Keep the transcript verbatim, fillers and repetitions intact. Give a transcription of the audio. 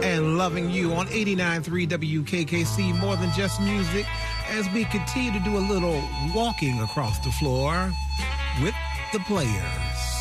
and loving you on eighty-nine point three W K K C, More Than Just Music, as we continue to do a little walking across the floor with the Players.